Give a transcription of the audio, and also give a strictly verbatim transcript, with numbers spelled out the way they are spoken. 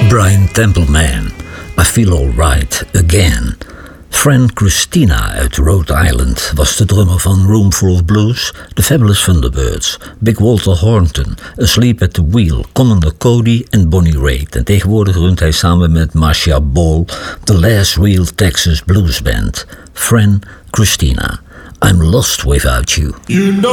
Brian Templeman, I Feel Alright Again. Fran Christina uit Rhode Island was de drummer van Roomful of Blues, The Fabulous Thunderbirds, Big Walter Horton, Asleep at the Wheel, Commander Cody en Bonnie Raitt. En tegenwoordig runt hij samen met Marcia Ball The Last Real Texas Blues Band. Fran Christina, I'm Lost Without You. You know